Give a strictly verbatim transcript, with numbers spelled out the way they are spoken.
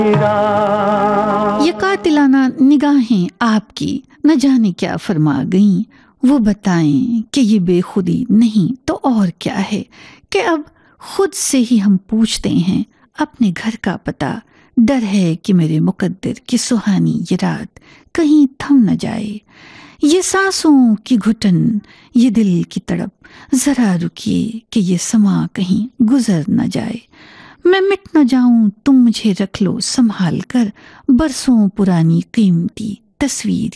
ये कातिलाना निगाहें आपकी न जाने क्या फरमा गईं, वो बताएं कि ये बेखुदी नहीं तो और क्या है, कि अब खुद से ही हम पूछते हैं अपने घर का पता। डर है कि मेरे मुकद्दर की सुहानी ये रात कहीं थम न जाए। ये सांसों की घुटन, ये दिल की तड़प, जरा रुकिए कि ये समा कहीं गुजर न जाए। मैं मिट न जाऊं, तुम मुझे रख लो संभाल कर, बरसों पुरानी कीमती तस्वीर